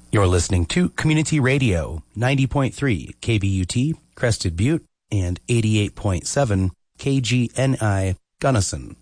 You're listening to Community Radio, 90.3 KBUT, Crested Butte, and 88.7 KGNI, Gunnison.